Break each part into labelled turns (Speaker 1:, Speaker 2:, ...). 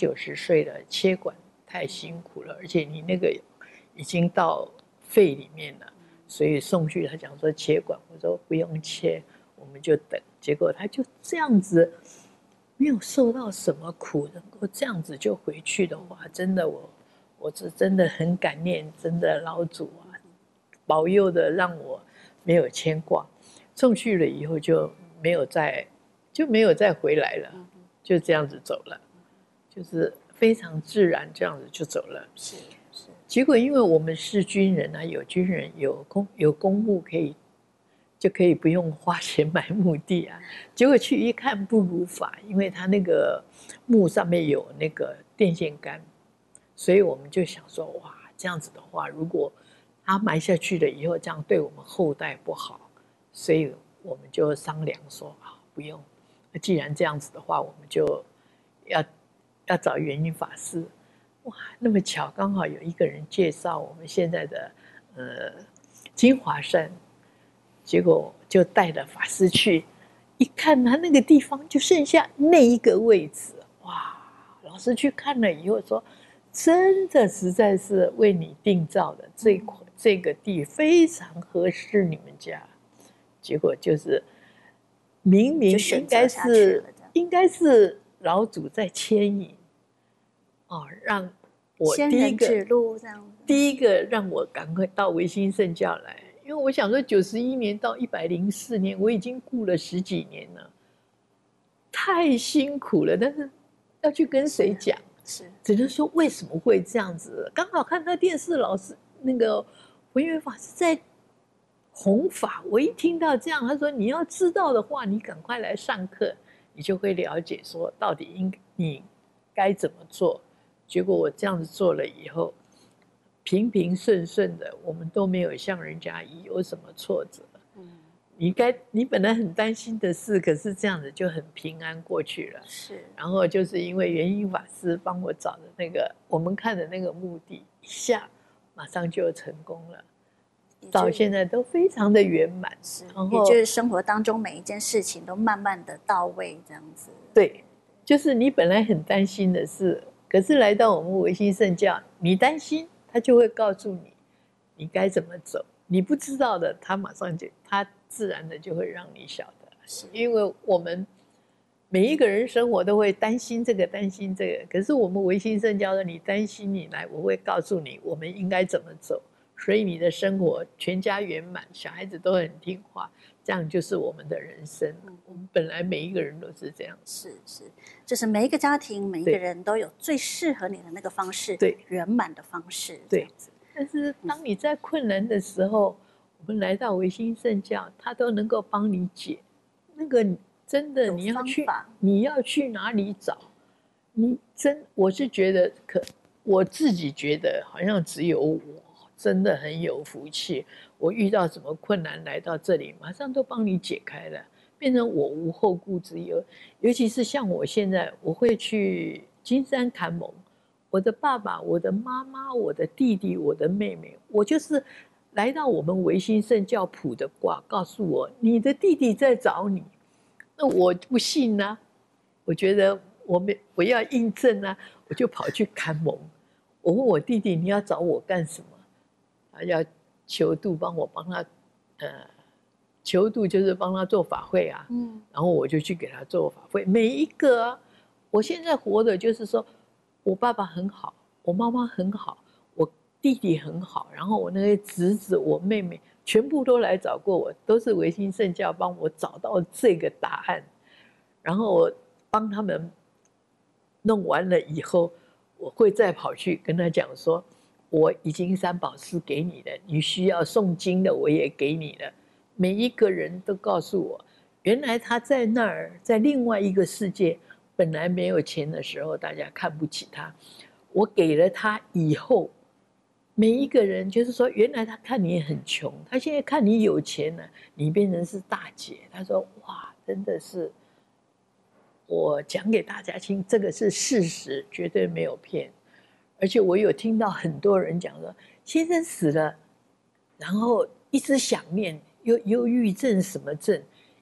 Speaker 1: 90岁了，切管太辛苦了，而且你那个已经到肺里面了，所以送去他讲说切管，我说不用切，我们就等。结果他就这样子，没有受到什么苦，能够这样子就回去的话，真的我是真的很感念，真的老祖啊，保佑的让我没有牵挂。送去了以后就没有再回来了，就这样子走了，就是非常自然这样子就走了。
Speaker 2: 是。
Speaker 1: 结果因为我们是军人啊，有军人有公墓就可以不用花钱买墓地啊。结果去一看不如法，因为他那个墓上面有那个电线杆，所以我们就想说，哇，这样子的话，如果他埋下去了以后，这样对我们后代不好，所以我们就商量说啊，不用。既然这样子的话，我们就要找圆音法师。哇，那么巧，刚好有一个人介绍我们现在的金华山，结果就带着法师去，一看他那个地方就剩下那一个位置，哇！老师去看了以后说，真的实在是为你定造的，这个地非常合适你们家。结果就是明明应该是老祖在牵引。哦，让我第一个让我赶快到维新圣教来，因为我想说91年到104年，我已经顾了10几年了，太辛苦了，但是要去跟谁讲？
Speaker 2: 是
Speaker 1: 只能说为什么会这样子？刚好看到电视，老师那个文渊法师在弘法，我一听到这样，他说你要知道的话，你赶快来上课，你就会了解说到底你该怎么做。结果我这样子做了以后，平平顺顺的，我们都没有像人家有什么挫折。你本来很担心的事，可是这样子就很平安过去了。
Speaker 2: 是。
Speaker 1: 然后就是因为圆音法师帮我找的那个我们看的那个墓地，一下马上就成功了，到现在都非常的圆满。
Speaker 2: 然后也就是生活当中每一件事情都慢慢的到位，这样子。
Speaker 1: 对，就是你本来很担心的事。可是来到我们维新圣教，你担心，他就会告诉你，你该怎么走。你不知道的，他自然的就会让你晓得。因为我们每一个人生活都会担心这个，担心这个。可是我们维新圣教的，你担心你来，我会告诉你，我们应该怎么走。所以你的生活全家圆满，小孩子都很听话。这样就是我们的人生。我们本来每一个人都是这样。
Speaker 2: 是，就是每一个家庭，每一个人都有最适合你的那个方式，
Speaker 1: 对，
Speaker 2: 圆满的方式。
Speaker 1: 对。但是当你在困难的时候，我们来到维新圣教，他都能够帮你解。那个真的你要去哪里找？我是觉得我自己觉得好像只有我真的很有福气。我遇到什么困难来到这里，马上都帮你解开了，变成我无后顾之忧。尤其是像我现在，我会去金山砍蒙，我的爸爸、我的妈妈、我的弟弟、我的妹妹，我就是来到我们维新圣教谱的卦，告诉我你的弟弟在找你。那我不信啊，我觉得我要印证啊，我就跑去砍蒙。我问我弟弟，你要找我干什么？他要求度帮他，求度就是帮他做法会啊。然后我就去给他做法会。每一个啊，我现在活的就是说，我爸爸很好，我妈妈很好，我弟弟很好，然后我那些侄子、我妹妹全部都来找过我，都是维新圣教帮我找到这个答案。然后我帮他们弄完了以后，我会再跑去跟他讲说，我已经三宝师给你了，你需要诵经的我也给你了。每一个人都告诉我，原来他在那儿，在另外一个世界，本来没有钱的时候，大家看不起他。我给了他以后，每一个人就是说，原来他看你很穷，他现在看你有钱了，你变成是大姐。他说：“哇，真的是，我讲给大家听，这个是事实，绝对没有骗。”而且我有听到很多人讲说，先生死了，然后一直想念，忧郁症什么症，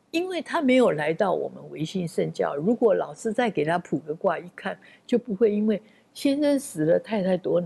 Speaker 1: 因为他没有来到我们唯心圣教，如果老师再给他卜个卦，一看就不会因为先生死了，太太多